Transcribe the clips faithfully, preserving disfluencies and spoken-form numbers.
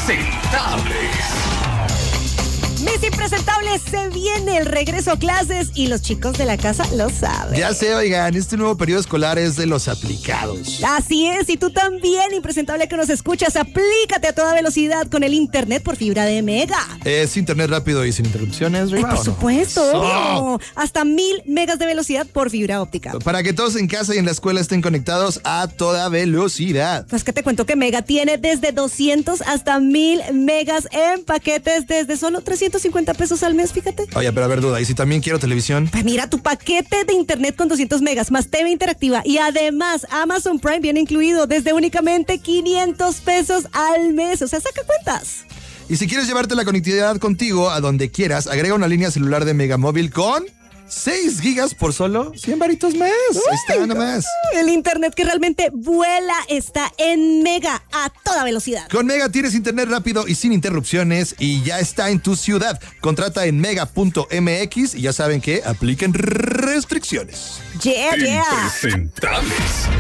Impresentables. Mis impresentables, se viene el regreso a clases y los chicos de la casa lo saben. Ya sé, oigan, este nuevo periodo escolar es de los aplicados. Así es, y tú también, impresentable que nos escuchas, aplícate a toda velocidad con el internet por fibra de Mega. ¿Es internet rápido y sin interrupciones, Riva? Ay, por supuesto, Oh. hasta mil megas de velocidad por fibra óptica. Para que todos en casa y en la escuela estén conectados a toda velocidad. Pues que te cuento que Mega tiene desde doscientos hasta mil megas en paquetes desde solo trescientos cincuenta pesos al mes, fíjate. Oye, pero a ver, duda, ¿y si también quiero televisión? Pues mira, tu paquete de internet con doscientos megas más T V interactiva y además Amazon Prime viene incluido desde únicamente quinientos pesos al mes. O sea, saca cuentas. Y si quieres llevarte la conectividad contigo a donde quieras, agrega una línea celular de Megamóvil con seis gigas por solo cien varitos más. Ahí está, nada más. El internet que realmente vuela está en Mega a toda velocidad. Con Mega tienes internet rápido y sin interrupciones y ya está en tu ciudad. Contrata en mega punto m x y ya saben que apliquen restricciones. Yeah, yeah. Impresentables.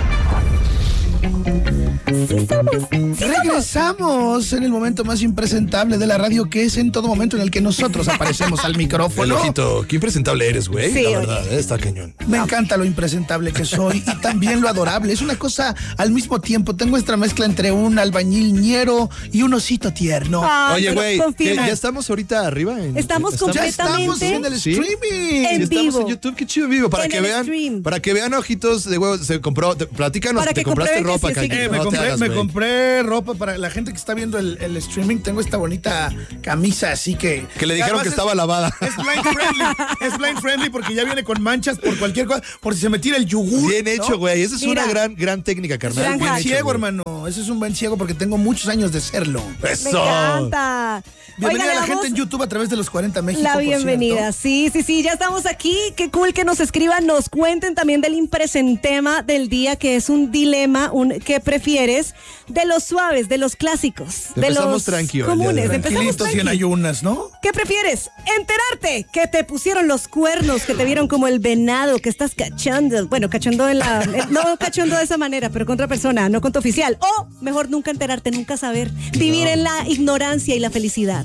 Sí somos, sí somos. Regresamos en el momento más impresentable de la radio, que es en todo momento en el que nosotros aparecemos al El micrófono. ojito, qué impresentable eres, güey. Sí, la oye. verdad, eh, está cañón. Me encanta lo impresentable que soy y también lo adorable. Es una cosa al mismo tiempo. Tengo esta mezcla entre un albañil ñero y un osito tierno. Ah, Oye, pero güey, ¿qué- confirma. ¿ya estamos ahorita arriba? En, Estamos Ya completamente estamos en el ¿Sí? streaming. En Sí, estamos vivo. en YouTube, qué chido vivo, para En que el vean, stream. para que vean, ojitos de huevos, se compró, te- platícanos, Para te que compraste comprueben que ropa, sí es cañón, Eh, me no te compré, hagas, me güey. compré ropa para la gente que está viendo el, el streaming. Tengo esta bonita camisa, así que... Que le dijeron Además que es- estaba lavada. Es blind friendly, es blind friendly porque ya viene con manchas por cualquier cosa, por si se me tira el yogur. Bien ¿no? hecho, güey, esa es Mira. una gran, gran técnica, carnal. Gran Bien hack. hecho, Ciego, güey. hermano. Ese es un buen ciego porque tengo muchos años de serlo. Me Eso. encanta. Bienvenida Oigan, a la le gente damos en YouTube a través de los cuarenta México. La por bienvenida, cierto. sí, sí, sí, ya estamos aquí. Qué cool que nos escriban, nos cuenten también del impresentema del día, que es un dilema, un ¿qué prefieres? De los suaves, de los clásicos, de Empezamos los tranqui hoy, el día de comunes. hoy. Empezamos Tranquilitos y en tranqui. ayunas, ¿no? ¿Qué prefieres? ¿Enterarte que te pusieron los cuernos, que te vieron como el venado, que estás cachando? Bueno, cachando en la... eh, no cachando de esa manera, pero con otra persona, no con tu oficial. O mejor nunca enterarte, nunca saber. Vivir en la ignorancia y la felicidad.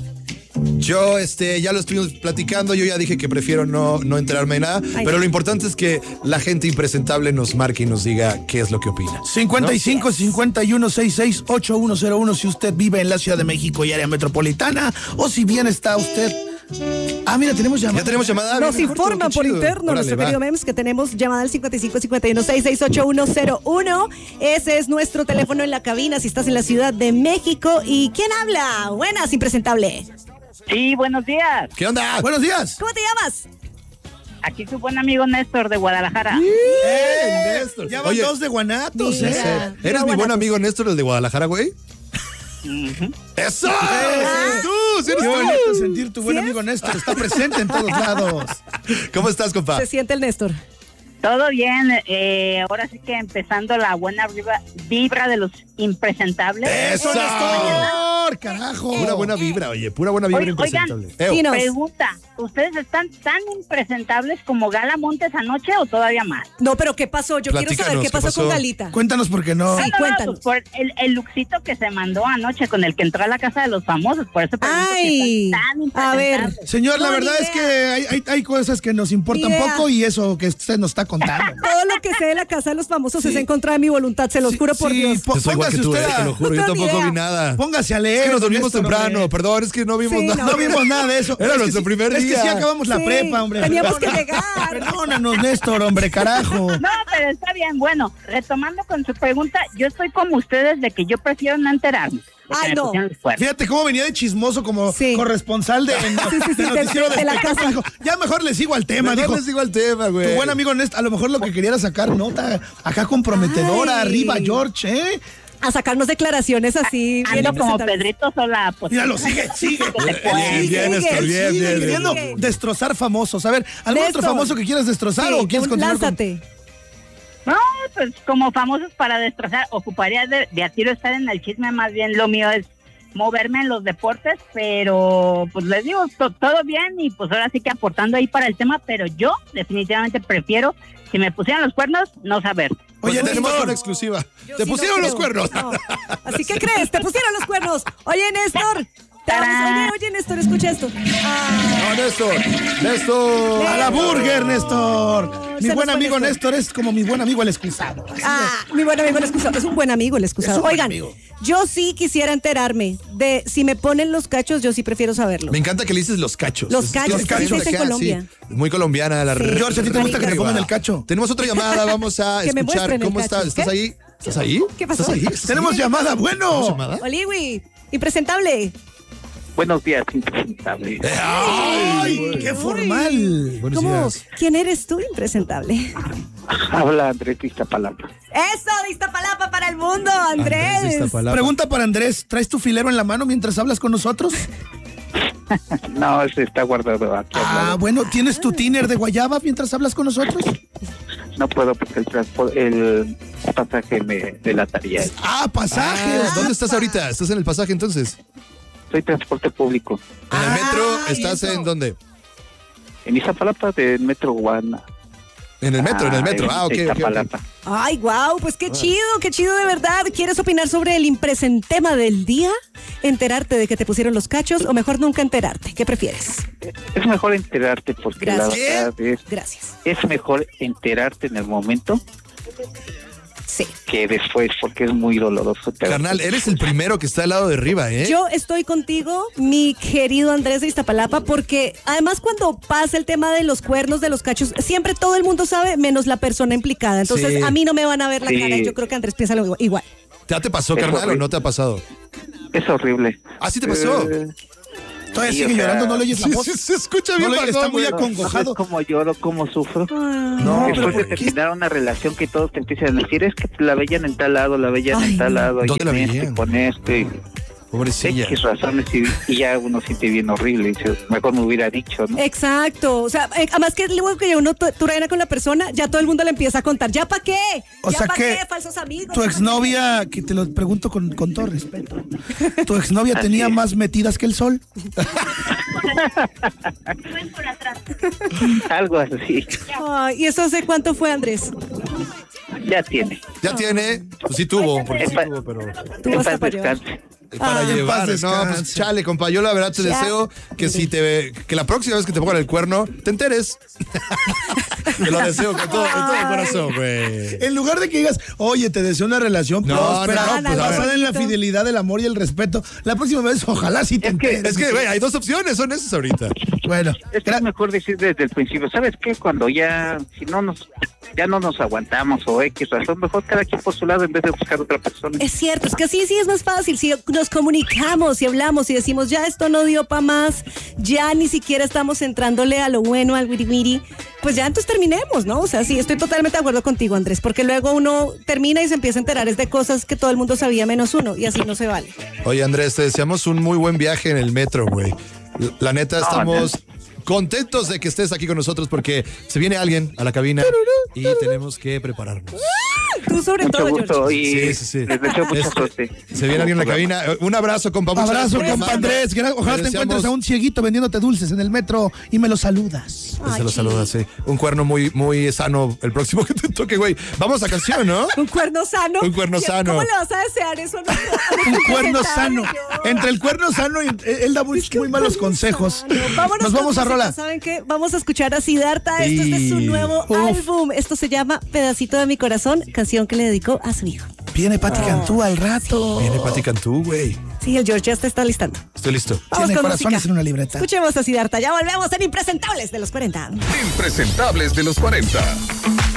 Yo, este, ya lo estuvimos platicando, yo ya dije que prefiero no, no enterarme de nada, Ay. pero lo importante es que la gente impresentable nos marque y nos diga qué es lo que opina. cincuenta y cinco, cincuenta y uno, sesenta y seis, ochenta y uno cero uno si usted vive en la Ciudad de México y área metropolitana, o si bien está usted... Ah, mira, tenemos llamada. Ya tenemos llamada. Nos bien, corto, informan qué por chido. interno Órale, nuestro va. querido Mems que tenemos llamada al cincuenta y cinco, cincuenta y uno, sesenta y seis, ochenta y uno cero uno. Ese es nuestro teléfono en la cabina si estás en la Ciudad de México. ¿Y quién habla? Buenas, impresentable. Sí, buenos días. ¿Qué onda? Buenos días. ¿Cómo te llamas? Aquí su buen amigo Néstor de Guadalajara. ¡Eh, Néstor! Ya van Oye, dos de Guanatos, Mira. ¿eh? ¿eres Yo, mi buen Guanatos. amigo Néstor, el de Guadalajara, güey? Ujú. ¡Eso! Ah. ¡Tú! ¡Sí eres Qué tú! bonito sentir tu buen ¿Sí amigo es? Néstor. Está presente en todos lados. ¿Cómo estás, compa? Se siente el Néstor. Todo bien. eh, ahora sí que empezando la buena vibra, vibra de los impresentables. ¡Eso, ¡Eso, Néstor! Néstor! ¡Carajo! Pura buena vibra, oye, pura buena vibra Oigan, impresentable. oigan, Eo. Dinos. Pregunta, ¿ustedes están tan impresentables como Gala Montes anoche o todavía más? No, pero ¿qué pasó? Yo quiero saber Platícanos, qué ¿qué pasó, pasó? con Galita. Cuéntanos por qué no. Sí. No, no, no, cuéntanos. pues por el, el luxito que se mandó anoche con el que entró a la casa de los famosos. Por eso pregunto Ay, si están tan a ver. impresentables. Señor, la No, verdad ni es idea. que hay, hay, hay cosas que nos importan Ni idea. poco y eso que usted nos está contando. Todo lo que sé de la casa de los famosos Sí. es en contra de mi voluntad, se los Sí, juro por sí, Dios. po- Yo soy igual que póngase tú, usted eh, a- te lo juro, yo No tengo tampoco idea. vi nada. Póngase a leer. Es que nos dormimos Néstor, temprano, hombre. perdón, es que no vimos Sí, nada. no. No vimos nada de eso. Era Es que nuestro sí- primer Es que día. sí acabamos la Sí, prepa, hombre. teníamos que Perdónanos. llegar. Perdónanos, Néstor, hombre, carajo. No, pero está bien. Bueno, retomando con su pregunta, yo estoy como ustedes de que yo prefiero no enterarme. de que Ay, me no. pusieron los cuernos. Fíjate cómo venía de chismoso como Sí. corresponsal de, sí, sí, de de- noticiero de- de la espectáculo. casa. Dijo, ya mejor le sigo al tema, Mejor dijo. les digo el tema, güey. Tu buen amigo Néstor, a lo mejor lo que quería era sacar nota acá comprometedora, Ay. arriba, George, ¿eh? A sacarnos declaraciones así. bien Ando como representables. Pedrito Sola. Pues, Míralo, sigue, sigue. que te puede. Bien, bien, Sigue, Néstor, bien, Sigue bien, queriendo bien. sigue. destrozar famosos. A ver, ¿algún Néstor. otro famoso que quieras destrozar Sí, o quieres un- continuar con... lánzate. No, pues como famosos para destrozar, ocuparía de, de a tiro estar en el chisme, más bien lo mío es moverme en los deportes, pero pues les digo, to- todo bien y pues ahora sí que aportando ahí para el tema, pero yo definitivamente prefiero si me pusieran los cuernos, no saber. Oye, Oye, tenemos Néstor. una exclusiva. Yo Te sí pusieron no los creo. cuernos. No. Así que crees, te pusieron los cuernos. Oye, Néstor. Te vamos- oye, oye, Néstor, escucha esto. Ah, No, Néstor. Néstor. A la burger, Néstor. Mi se nos buen fue amigo Néstor. Néstor es como mi buen amigo el excusado. Así ah, mi buen amigo el excusado. Es un buen amigo el Es excusado. un buen Oigan, amigo. yo sí quisiera enterarme de si me ponen los cachos, yo sí prefiero saberlo. Me encanta que le dices los cachos. Los Es- cachos, los así se dice en de acá, Colombia. sí. Muy colombiana la Sí. re- George, ¿a ti te gusta que te Arriba. pongan el cacho? Tenemos otra llamada, vamos a Que me escuchar muestren el cómo cacho. estás. ¿Estás ¿Qué? ahí? ¿Estás ahí? ¿Qué pasó? ¿Estás ahí? ¿Estás Tenemos ahí? llamada, ¿Tenemos bueno. llamada? Oliwi, impresentable. Buenos días, impresentable. Eh, Ay, qué formal. Buenos ¿Cómo? días. ¿Quién eres tú, impresentable? Habla Andrés Iztapalapa. Eso, de Iztapalapa para el mundo, Andrés de Andrés. Iztapalapa. Pregunta para Andrés, ¿traes tu filero en la mano mientras hablas con nosotros? No, ese está guardado aquí. Ah, bueno, ¿tienes tu tiner de guayaba mientras hablas con nosotros? No puedo porque el transporte, el pasaje me delataría. Ah, pasajes. Ah, ¿dónde estás ahorita? ¿Estás en el pasaje entonces? Soy transporte público. ¿En el metro? Ah, ¿Estás eso. en dónde? En Iztapalapa del Metro Guana. En el metro, en el metro. Ah, ok, ok, ok. Iztapalapa. Ay, wow, pues qué chido, qué chido de verdad. ¿Quieres opinar sobre el impresentema del día? ¿Enterarte de que te pusieron los cachos o mejor nunca enterarte? ¿Qué prefieres? Es mejor enterarte porque Gracias. la verdad es, Gracias. es mejor enterarte en el momento Sí. que después porque es muy doloroso. Pero Carnal, eres el primero que está al lado de arriba, ¿eh? Yo estoy contigo, mi querido Andrés de Iztapalapa, porque además cuando pasa el tema de los cuernos, de los cachos, siempre todo el mundo sabe, menos la persona implicada. Entonces Sí. a mí no me van a ver la Sí. cara y yo creo que Andrés piensa lo igual. ¿Ya te pasó, Es carnal, o horrible. no te ha pasado? es horrible. ¿Ah, sí te pasó? Eh, Todavía Sí, sigue o sea, llorando, no le oyes la Sí, voz. sí, se escucha No bien le- bajón, está muy güey. ¿no acongojado. sabes cómo lloro, cómo sufro? No, Después pero de ¿por qué? terminar una relación que todos te empiezan a decir, es que la veían en tal lado, la veían Ay, en tal lado, y ¿dónde la en este, veían? con este, Pobrecilla. X razones, y, y ya uno siente bien horrible, y dice, mejor me hubiera dicho, ¿no? Exacto, o sea, eh, además que luego que uno tu- truena con la persona, ya todo el mundo le empieza a contar, ¿ya para qué? O ¿Ya sea pa' que qué, falsos amigos? tu exnovia, que te lo pregunto con, con todo respeto, ¿tu exnovia Así tenía es. más metidas que el sol? Algo así, Ay, ¿y eso hace cuánto fue, Andrés? ya tiene. Ya tiene, pues sí tuvo, porque sí Epa. tuvo, pero Tú En vas a paz para llevar. descanse. para Ah. llevar. En paz No, descanse. pues chale, compa, yo la verdad te Ya. deseo que si te que la próxima vez que te pongan el cuerno, te enteres. Te lo deseo con todo, con todo el corazón, güey. En lugar de que digas, oye, te deseo una relación No, próspera, no, pues, a ver. basada en la fidelidad, el amor y el respeto, la próxima vez ojalá sí te Es que- enteres. Es que, güey, hay dos opciones, son esas ahorita. Bueno, Es que es mejor decir desde el principio, ¿sabes qué? Cuando ya, si no nos, ya no nos aguantamos o X razón, mejor cada quien por su lado en vez de buscar otra persona. Es cierto, es que así sí es más fácil. Si nos comunicamos y hablamos y decimos, ya esto no dio para más, ya ni siquiera estamos entrándole a lo bueno, al wiri wiri, pues ya entonces terminemos, ¿no? O sea, sí, estoy totalmente de acuerdo contigo, Andrés, porque luego uno termina y se empieza a enterar es de cosas que todo el mundo sabía menos uno, y así no se vale. Oye, Andrés, te deseamos un muy buen viaje en el metro, güey. La neta, estamos contentos de que estés aquí con nosotros porque se viene alguien a la cabina y tenemos que prepararnos. Tú sobre Mucho todo, gusto George. y Sí, sí, sí. les deseo mucha Este, suerte. Se viene alguien a la cabina. Un abrazo, compa. Muchas abrazo, gracias por compa llamarnos. Andrés. Gra- Ojalá Le te encuentres a deseamos- un cieguito vendiéndote dulces en el metro y me lo saludas. Se Ay, lo chido. saluda, sí. Un cuerno muy, muy sano el próximo que te toque, güey. Vamos a canción, ¿no? Un cuerno sano. Un cuerno ¿Qué- sano. ¿Cómo le vas a desear eso? No, Un cuerno sano. Entre el cuerno sano y él da muy, muy malos consejos. Vámonos Nos con vamos a música, rola. ¿Saben qué? Vamos a escuchar a Siddhartha. Esto es de su Y- nuevo Uf. álbum. Esto se llama Pedacito de mi corazón, canción que le dedicó a su hijo. Viene Pati Cantú al rato. Viene Pati Cantú, güey. Sí, el George ya te está listando. Estoy listo. Vamos Tiene con corazones música. en una libreta. Escuchemos a Siddhartha. Ya volvemos en Impresentables de los cuarenta. Impresentables de los cuarenta.